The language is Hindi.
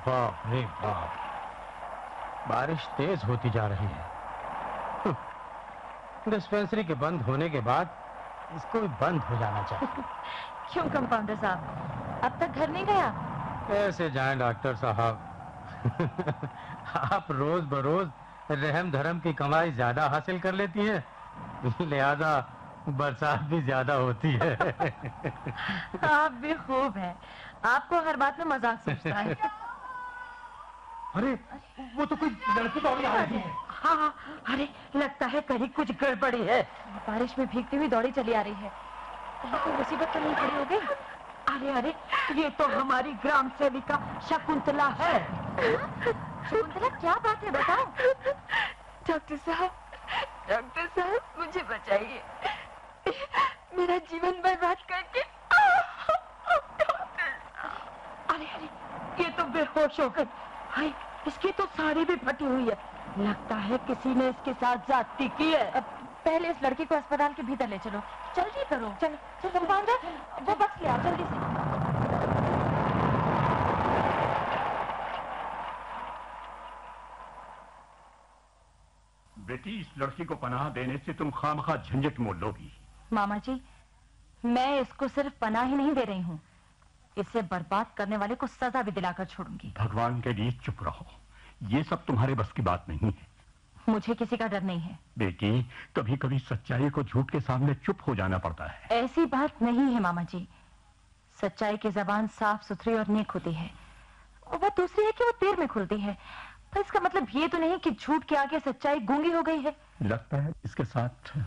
बाप रे बाप, बारिश तेज होती जा रही है। डिस्पेंसरी के बंद होने के बाद इसको भी बंद हो जाना चाहिए। क्यों कंपाउंडर साहब, अब तक घर नहीं गया? कैसे जाएं डॉक्टर साहब। आप रोज बरोज रहम धर्म की कमाई ज्यादा हासिल कर लेती हैं, लिहाजा बरसात भी ज्यादा होती है। आप भी खूब हैं, आपको हर बात में मजाक सोचता है। अरे वो तो कोई लड़की दौड़ी आ रही है। हाँ, अरे लगता है कहीं कुछ गड़बड़ी है। बारिश में भीगती हुई दौड़ी चली आ रही है। कोई मुसीबत तो नहीं खड़ी हो गई? अरे ये तो हमारी ग्राम सेविका शकुंतला है। शकुंतला, क्या बात है, बताओ। डॉक्टर साहब मुझे बचाइए, मेरा जीवन बर्बाद करके। अरे ये तो बेहोश हो गई। हाय, इसकी तो साड़ी भी फटी हुई है। लगता है किसी ने इसके साथ ज्यादती की है। अब पहले इस लड़की को अस्पताल के भीतर ले चलो, जल्दी करो। चलो कंपाउंडर, वो बक्स ले आओ जल्दी से। बेटी, इस लड़की को पनाह देने से तुम खामखा झंझट मोल लोगी। मामा जी, मैं इसको सिर्फ पनाह ही नहीं दे रही हूँ, इसे बर्बाद करने वाले को सजा भी दिलाकर छोड़ूंगी। भगवान के लिए चुप रहो, ये सब तुम्हारे बस की बात नहीं है। मुझे किसी का डर नहीं है। बेटी, कभी कभी सच्चाई को झूठ के सामने चुप हो जाना पड़ता है। ऐसी बात नहीं है मामा जी, सच्चाई की जबान साफ सुथरी और नेक होती है। और बात दूसरी है कि वो देर में खुलती है, पर इसका मतलब ये तो नहीं कि झूठ के आगे सच्चाई गूंगी हो गई है। लगता है इसके साथ